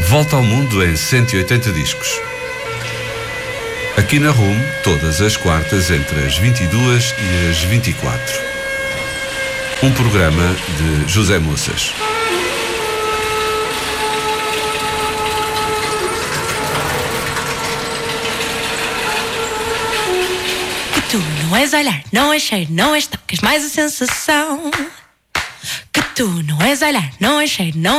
Volta ao mundo em 180 discos. Aqui na RUM, todas as quartas entre as 22 e as 24. Um programa de José Moças. Que tu não és olhar, não és cheiro, não és toque, és mais a sensação. Que tu não és olhar, não és cheiro, não